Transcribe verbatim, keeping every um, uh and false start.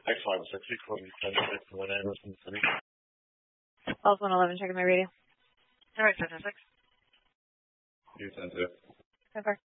X five sixty, Cody ten six, one Anderson City. twelve one eleven, checking my radio. All right, ten six. You ten two. ten four.